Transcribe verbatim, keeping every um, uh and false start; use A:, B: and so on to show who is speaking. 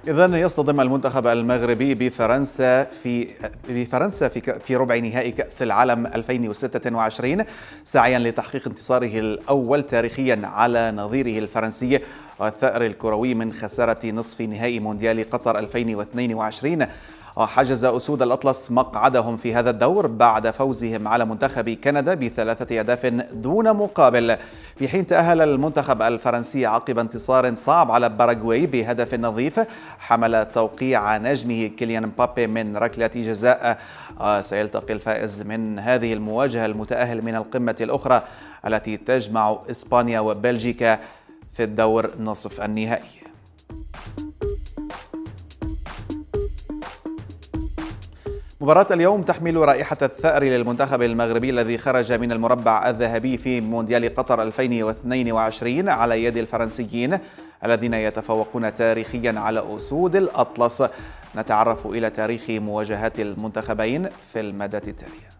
A: إذن يصطدم المنتخب المغربي بفرنسا في بفرنسا في في ربع نهائي كأس العالم ألفين وستة وعشرين سعيا لتحقيق انتصاره الأول تاريخيا على نظيره الفرنسي والثأر الكروي من خسارة نصف نهائي مونديال قطر ألفين واثنين وعشرين. حجز أسود الأطلس مقعدهم في هذا الدور بعد فوزهم على منتخب كندا بثلاثة أهداف دون مقابل، في حين تأهل المنتخب الفرنسي عقب انتصار صعب على باراغواي بهدف نظيف حمل توقيع نجمه كيليان مبابي من ركلة جزاء. سيلتقي الفائز من هذه المواجهة المتأهل من القمة الأخرى التي تجمع إسبانيا وبلجيكا في الدور نصف النهائي. مباراة اليوم تحمل رائحة الثأر للمنتخب المغربي الذي خرج من المربع الذهبي في مونديال قطر ألفين واثنين وعشرين على يد الفرنسيين الذين يتفوقون تاريخيا على أسود الأطلس. نتعرف إلى تاريخ مواجهات المنتخبين في المادة التالية.